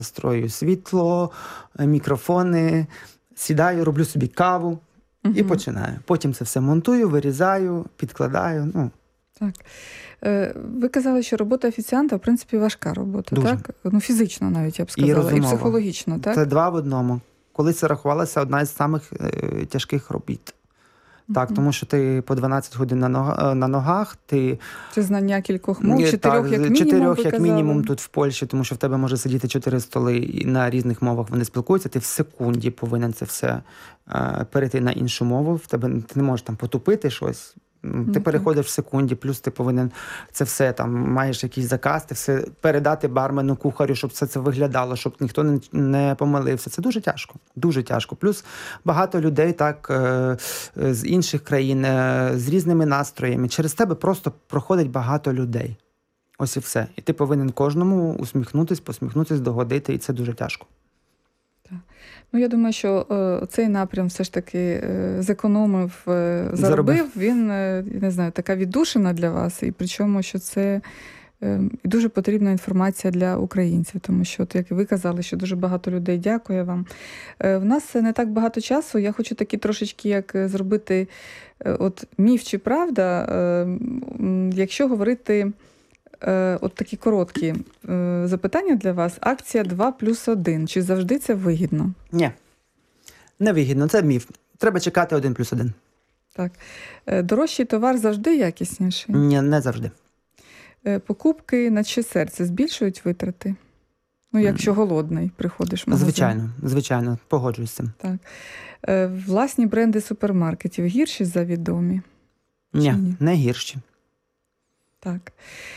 настрою світло, мікрофони, сідаю, роблю собі каву і починаю. Потім це все монтую, вирізаю, підкладаю. Ну. Так. Ви казали, що робота офіціанта, в принципі, важка робота, дуже. Так? Ну, фізично навіть, я б сказала, і психологічно, так? Це 2 в одному. Колись це рахувалося одна із самих тяжких робіт. Так, тому що ти по 12 годин на ногах, ти... Це знання кількох мов, 4 як мінімум, 4 як мінімум тут в Польщі, тому що в тебе може сидіти 4 столи і на різних мовах вони спілкуються, ти в секунді повинен це все перейти на іншу мову, ти не можеш там потупити щось. Ти переходиш в секунді, плюс ти повинен це все, там, маєш якийсь заказ, ти все передати бармену, кухарю, щоб все це виглядало, щоб ніхто не помилився. Це дуже тяжко, дуже тяжко. Плюс багато людей так з інших країн, з різними настроями. Через тебе просто проходить багато людей. Ось і все. І ти повинен кожному посміхнутись, догодити, і це дуже тяжко. Ну, я думаю, що цей напрям все ж таки зекономив, заробив. Він, не знаю, така віддушина для вас. І причому, що це дуже потрібна інформація для українців. Тому що, як і ви казали, що дуже багато людей дякує вам. В нас не так багато часу. Я хочу такі трошечки, як зробити от міф чи правда, якщо говорити... От такі короткі запитання для вас. Акція 2+1. Чи завжди це вигідно? Ні. Не вигідно. Це міф. Треба чекати 1+1. Так. Дорожчий товар завжди якісніший? Ні, не завжди. Покупки на чиє серце збільшують витрати? Ну, якщо голодний приходиш в магазин. Звичайно. Погоджуюсь з цим. Так. Власні бренди супермаркетів гірші за відомі? Ні, не гірші. Так.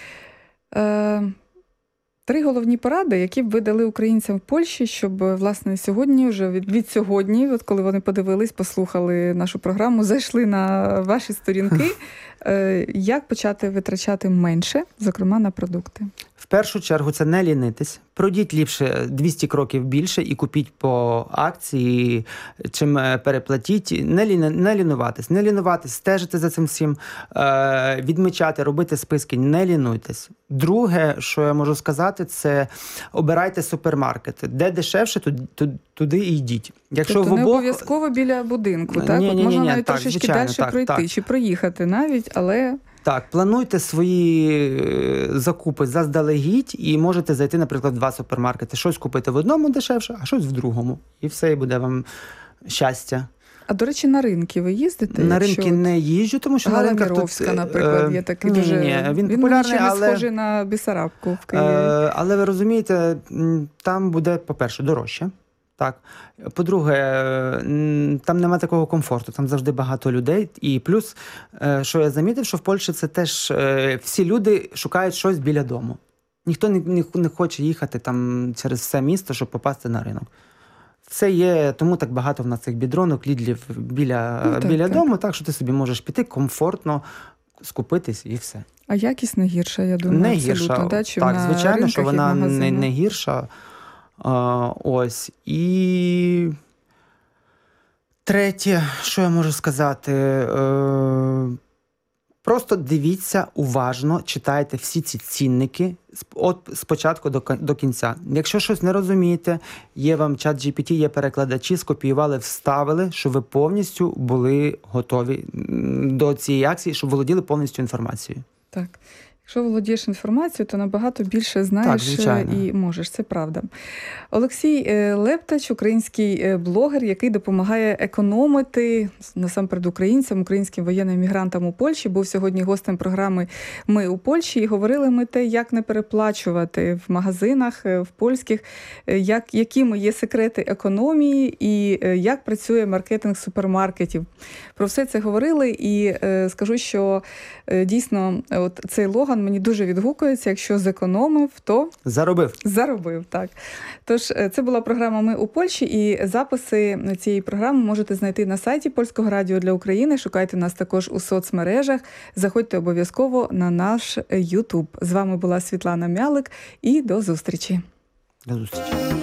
3 головні поради, які б ви дали українцям в Польщі, щоб, власне, сьогодні, вже від сьогодні, от коли вони подивились, послухали нашу програму, зайшли на ваші сторінки, як почати витрачати менше, зокрема, на продукти? В першу чергу це не лінитись. Пройдіть ліпше 200 кроків більше і купіть по акції, чим переплатіть. Не лінуватись, стежити за цим всім, відмічати, робити списки, не лінуйтесь. Друге, що я можу сказати, це обирайте супермаркети. Де дешевше, туди і йдіть. Якщо тобто не обов'язково біля будинку, так? От можна навіть трошечки далі пройти, чи проїхати навіть, але... Так, плануйте свої закупи заздалегідь і можете зайти, наприклад, в 2 супермаркети. Щось купити в одному дешевше, а щось в другому. І все, і буде вам щастя. А, до речі, на ринки ви їздите? На ринки не їжджу, тому що на ринках тут... наприклад, є такий дуже... Він популярний, але... схожий на Бісарабку в Києві. Але ви розумієте, там буде, по-перше, дорожче. Так. По-друге, там нема такого комфорту, там завжди багато людей. І плюс, що я замітив, що в Польщі це теж всі люди шукають щось біля дому. Ніхто не хоче їхати там через все місто, щоб попасти на ринок. Це є, тому так багато в нас цих бідронок, лідлів біля дому, так що ти собі можеш піти комфортно, скупитись і все. А якість не гірша, я думаю, не абсолютно. Гірша. Да? Так, звичайно, що вона не гірша. Ось. І третє, що я можу сказати, просто дивіться уважно, читайте всі ці цінники з початку до кінця. Якщо щось не розумієте, є вам чат GPT, є перекладачі, скопіювали, вставили, щоб ви повністю були готові до цієї акції, щоб володіли повністю інформацією. Так. Якщо володієш інформацією, то набагато більше знаєш і можеш. Це правда. Олексій Лептач, український блогер, який допомагає економити насамперед українцям, українським воєнним мігрантам у Польщі, був сьогодні гостем програми «Ми у Польщі». І говорили ми те, як не переплачувати в магазинах, в польських, якими є секрети економії і як працює маркетинг супермаркетів. Про все це говорили і скажу, що дійсно от цей логан мені дуже відгукується. Якщо зекономив, то... Заробив, так. Тож, це була програма «Ми у Польщі», і записи цієї програми можете знайти на сайті Польського радіо для України. Шукайте нас також у соцмережах. Заходьте обов'язково на наш YouTube. З вами була Світлана Мялик і до зустрічі. До зустрічі.